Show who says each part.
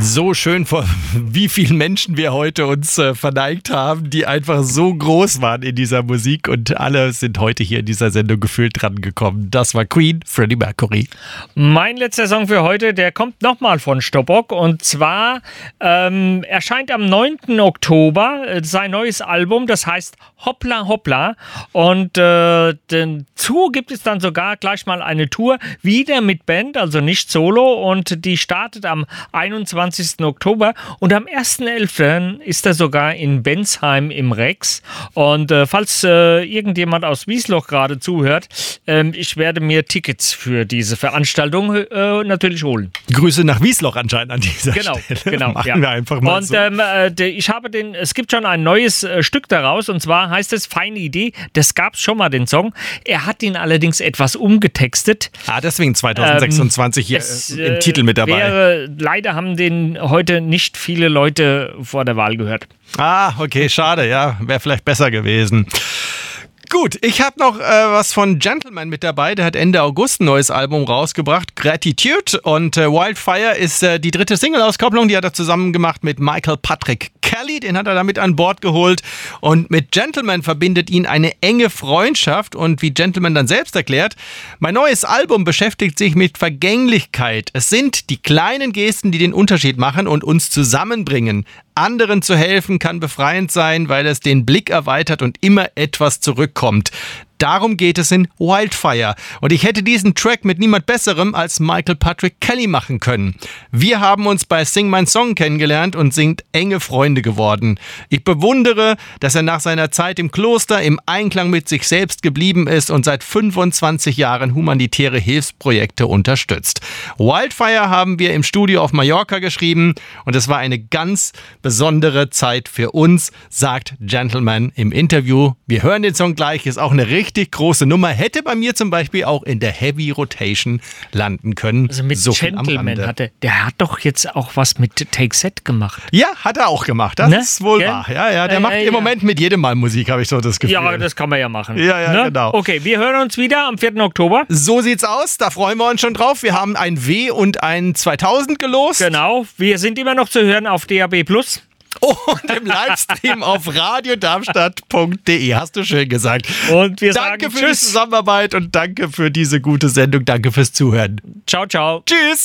Speaker 1: So schön, vor wie vielen Menschen wir heute uns verneigt haben, die einfach so groß waren in dieser Musik und alle sind heute hier in dieser Sendung gefühlt dran gekommen. Das war Queen, Freddie Mercury.
Speaker 2: Mein letzter Song für heute, der kommt nochmal von Stobbock und zwar erscheint am 9. Oktober sein neues Album, das heißt Hoppla Hoppla und dazu gibt es dann sogar gleich mal eine Tour, wieder mit Band, also nicht solo und die startet am 21. Oktober und am 1.11. ist er sogar in Bensheim im Rex. Und falls irgendjemand aus Wiesloch gerade zuhört, ich werde mir Tickets für diese Veranstaltung natürlich holen.
Speaker 1: Grüße nach Wiesloch anscheinend an dieser Stelle.
Speaker 2: Genau.
Speaker 1: Machen wir einfach mal
Speaker 2: und
Speaker 1: so.
Speaker 2: Es gibt schon ein neues Stück daraus und zwar heißt es Feine Idee. Das gab es schon mal, den Song. Er hat ihn allerdings etwas umgetextet.
Speaker 1: Deswegen 2026 hier im Titel mit dabei.
Speaker 2: Leider haben den heute nicht viele Leute vor der Wahl gehört.
Speaker 1: Okay, schade, ja, wäre vielleicht besser gewesen. Gut, ich habe noch was von Gentleman mit dabei. Der hat Ende August ein neues Album rausgebracht, Gratitude. Und Wildfire ist die dritte Single-Auskopplung. Die hat er zusammen gemacht mit Michael Patrick Kelly. Den hat er damit an Bord geholt. Und mit Gentleman verbindet ihn eine enge Freundschaft. Und wie Gentleman dann selbst erklärt, mein neues Album beschäftigt sich mit Vergänglichkeit. Es sind die kleinen Gesten, die den Unterschied machen und uns zusammenbringen. Anderen zu helfen kann befreiend sein, weil es den Blick erweitert und immer etwas zurückkommt. Darum geht es in Wildfire. Und ich hätte diesen Track mit niemand Besserem als Michael Patrick Kelly machen können. Wir haben uns bei Sing My Song kennengelernt und sind enge Freunde geworden. Ich bewundere, dass er nach seiner Zeit im Kloster im Einklang mit sich selbst geblieben ist und seit 25 Jahren humanitäre Hilfsprojekte unterstützt. Wildfire haben wir im Studio auf Mallorca geschrieben und es war eine ganz besondere Zeit für uns, sagt Gentleman im Interview. Wir hören den Song gleich, ist auch eine richtig große Nummer. Hätte bei mir zum Beispiel auch in der Heavy Rotation landen können.
Speaker 2: Also mit so Gentleman der hat doch jetzt auch was mit Take Set gemacht.
Speaker 1: Ja, hat er auch gemacht. Das ist wohl wahr. Ja, der macht im Moment mit jedem Mal Musik, habe ich so das Gefühl.
Speaker 2: Ja, das kann man ja machen.
Speaker 1: Ja, genau.
Speaker 2: Okay, wir hören uns wieder am 4. Oktober.
Speaker 1: So sieht's aus, da freuen wir uns schon drauf. Wir haben ein W und ein 2000 gelost.
Speaker 2: Genau, wir sind immer noch zu hören auf DAB+.
Speaker 1: Und im Livestream auf radiodarmstadt.de. Hast du schön gesagt.
Speaker 2: Und wir
Speaker 1: danke
Speaker 2: sagen
Speaker 1: für die Zusammenarbeit und danke für diese gute Sendung. Danke fürs Zuhören.
Speaker 2: Ciao, ciao.
Speaker 1: Tschüss.